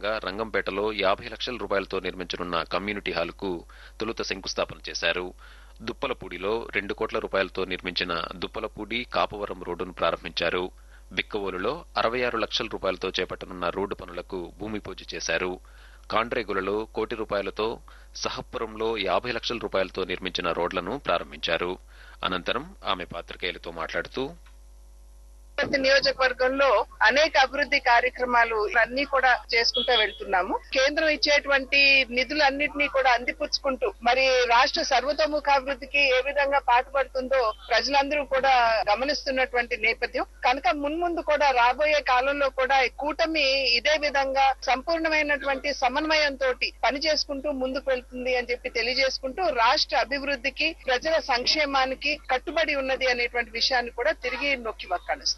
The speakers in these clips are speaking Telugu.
భాగంగా రంగంపేటలో 50 లక్షల రూపాయలతో నిర్మించనున్న కమ్యూనిటీ హాల్కు తొలుత శంకుస్థాపన చేశారు. దుప్పలపూడిలో 2 కోట్ల రూపాయలతో నిర్మించిన దుప్పలపూడి కాపవరం రోడ్డును ప్రారంభించారు. బిక్కవోలులో 66 లక్షల రూపాయలతో చేపట్టనున్న రోడ్డు పనులకు భూమి పూజ చేశారు. కాండ్రేగులలో 1 కోటి రూపాయలతో, సహపురంలో 50 లక్షల రూపాయలతో నిర్మించిన రోడ్లను ప్రారంభించారు. అనంతరం ఆమె పాత్రికేయులతో మాట్లాడుతూ ప్రతి నియోజకవర్గంలో అనేక అభివృద్ధి కార్యక్రమాలు అన్ని కూడా చేసుకుంటూ వెళ్తున్నాము. కేంద్రం ఇచ్చేటువంటి నిధులన్నింటినీ కూడా అందిపుచ్చుకుంటూ మరి రాష్ట్ర సర్వతోముఖాభివృద్ధికి ఏ విధంగా పాటుపడుతుందో ప్రజలందరూ కూడా గమనిస్తున్నటువంటి నేపథ్యం కనుక మున్ముందు కూడా రాబోయే కాలంలో కూడా కూటమి ఇదే విధంగా సంపూర్ణమైనటువంటి సమన్వయంతో పని చేసుకుంటూ ముందుకు వెళ్తుంది అని చెప్పి తెలియజేసుకుంటూ రాష్ట్ర అభివృద్ధికి ప్రజల సంక్షేమానికి కట్టుబడి ఉన్నది అనేటువంటి విషయాన్ని కూడా తిరిగి నొక్కి వక్కాణిస్తున్నారు.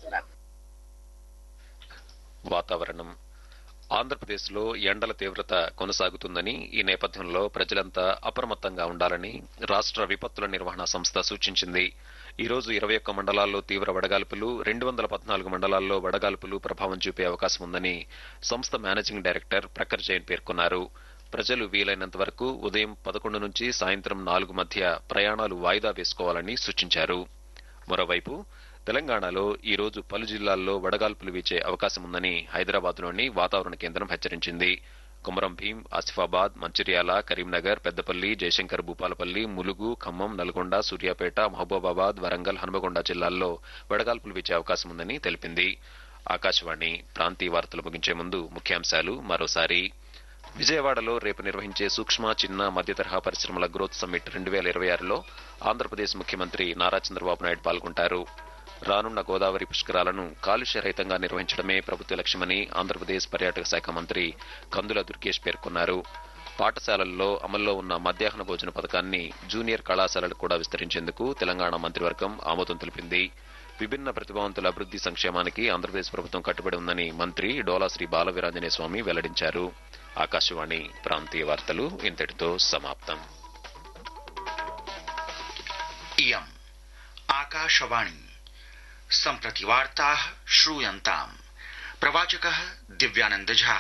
వాతావరణం. ఆంధ్రప్రదేశ్లో ఎండల తీవ్రత కొనసాగుతుందని, ఈ నేపథ్యంలో ప్రజలంతా అప్రమత్తంగా ఉండాలని రాష్ట్ర విపత్తుల నిర్వహణ సంస్థ సూచించింది. ఈ రోజు 21 మండలాల్లో తీవ్ర వడగాల్పులు, 214 మండలాల్లో వడగాల్పులు ప్రభావం చూపే అవకాశం ఉందని సంస్థ మేనేజింగ్ డైరెక్టర్ ప్రఖర్ జైన్ పేర్కొన్నారు. ప్రజలు వీలైనంత వరకు ఉదయం 11 నుంచి సాయంత్రం 4 మధ్య ప్రయాణాలు వాయిదా వేసుకోవాలని సూచించారు. మరోవైపు తెలంగాణలో ఈ రోజు పలు జిల్లాల్లో వడగాల్పులు వీచే అవకాశం ఉందని హైదరాబాద్లోని వాతావరణ కేంద్రం హెచ్చరించింది. కొమరం భీం, ఆసిఫాబాద్, మంచిర్యాల, కరీంనగర్, పెద్దపల్లి, జయశంకర్ భూపాలపల్లి, ములుగు, ఖమ్మం, నల్గొండ, సూర్యాపేట, మహబూబాబాద్, వరంగల్, హన్మకొండ జిల్లాల్లో వడగాల్పులు వీచే అవకాశం ఉందని తెలిపింది. ఆకాశవాణి ప్రాంతీయ వార్తలు ముగించే ముందు ముఖ్యాంశాలు మరోసారి. విజయవాడలో రేపు నిర్వహించే సూక్ష్మ, చిన్న, మధ్యతరహా పరిశ్రమల గ్రోత్ సమ్మిట్ 2026లో ఆంధ్రప్రదేశ్ ముఖ్యమంత్రి నారా చంద్రబాబు నాయుడు పాల్గొంటారు. రానున్న గోదావరి పుష్కరాలను కాలుష్య రహితంగా నిర్వహించడమే ప్రభుత్వ లక్ష్యమని ఆంధ్రప్రదేశ్ పర్యాటక శాఖ మంత్రి కందుల దుర్గేష్ పేర్కొన్నారు. పాఠశాలల్లో అమల్లో ఉన్న మధ్యాహ్న భోజన పథకాన్ని జూనియర్ కళాశాలలకు కూడా విస్తరించేందుకు తెలంగాణ మంత్రివర్గం ఆమోదం తెలిపింది. విభిన్న ప్రతిభావంతుల అభివృద్ధి సంక్షేమానికి ఆంధ్రప్రదేశ్ ప్రభుత్వం కట్టుబడి ఉందని మంత్రి డోలా శ్రీ బాలవీరాంజనేయ స్వామి వెల్లడించారు. ఆకాశవాణి ప్రాంతీయ వార్తలు ఇంతటితో సమాప్తం. ఆకాశవాణి सम्प्रति वार्ताः श्रूयन्ताम्. प्रवाचकः दिव्यानंद झा.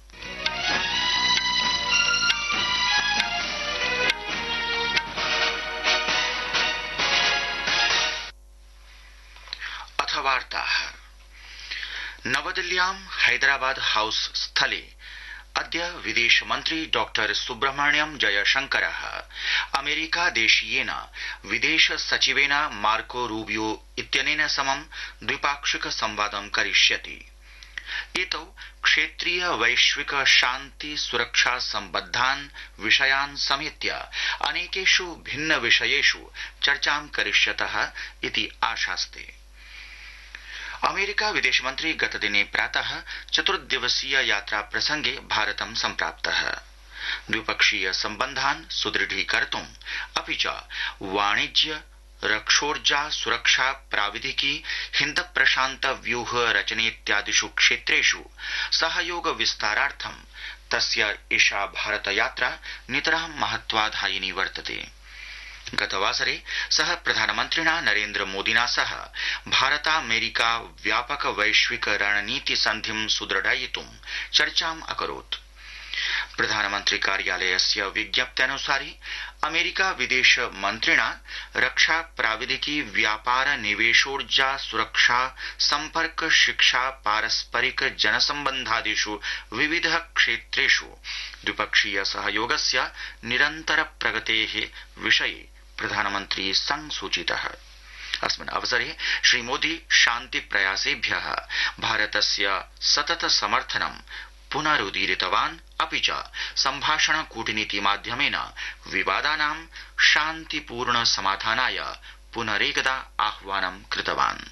अथ वार्ताः. नवदिल्ल्यां हैदराबाद हाउस स्थले अद्य विदेशमन्त्री डॉक्टर सुब्रह्मण्यम जयशंकरः अमेरिकादेशीयेन विदेश सचिवेन मार्को रूबियो इत्यनेन समं द्विपाक्षिक संवादं करिष्यति. एतौ क्षेत्रीय वैश्विक शान्ति सुरक्षा सम्बद्धान् विषयान् समेत्य अनेकेषु भिन्न विषयेषु चर्चां करिष्यतः इति आशास्ते. अमेरिका विदेशमन्त्री गतदिने प्रातः 4 दिवसीय यात्रा प्रसंगे भारतं सम्प्राप्तः. द्विपक्षीय सम्बन्धान् सुदृढीकर्तुम् अपि च वाणिज्य, रक्षोर्जा, सुरक्षा, प्राविधिकी, हिन्द प्रशान्त व्यूह रचनेत्यादिषु क्षेत्रेषु सहयोग विस्तारार्थं तस्य एषा भारत यात्रा नितरां महत्वाधायिनी वर्तते. गतवासरे सः प्रधानमन्त्रिणा नरेन्द्र मोदिना सह भारतामेरिका व्यापक वैश्विक रणनीति सन्धिं सुदृढयितुं चर्चाम् अकरोत्. प्रधानमन्त्री कार्यालयस्य विज्ञप्त्यनुसारि अमेरिका विदेश मन्त्रिणा रक्षा, प्राविधिकी, व्यापार, निवेशोर्जा, सुरक्षा, सम्पर्क, शिक्षा, पारस्परिक जनसम्बन्धादिषु विविध क्षेत्रेषु द्विपक्षीय सहयोगस्य निरन्तर प्रगतेः विषये प्रधानमन्त्री संसूचितः. अस्मिन् अवसरे श्रीमोदी शान्ति प्रयासेभ्यः भारतस्य सतत समर्थनं पुनरुदीरितवान्. अपि च सम्भाषण कूटनीति माध्यमेन विवादानां शान्तिपूर्ण समाधानाय पुनरेकदा आह्वानं कृतवान्.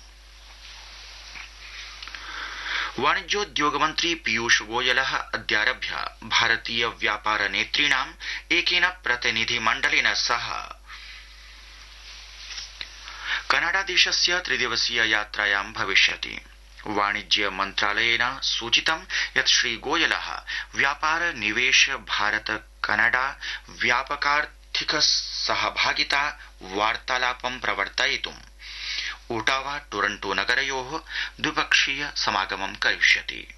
वाणिज्योद्योग मन्त्री पीयूष गोयलः अद्यारभ्य भारतीय व्यापार नेतॄणाम् एकेन प्रतिनिधिमण्डलेन सह कनाडा देशस्य 3 दिवसीय यात्रायां भविष्यति. वाणिज्य मन्त्रालयेन सूचितं यत् श्रीगोयलः व्यापार, निवेश, भारत कनाडा व्यापकार्थिक सहभागिता वार्तालापं प्रवर्तयितुम् ओटावा, टोरंटो नगरयोः द्विपक्षीय समागमं करिष्यति.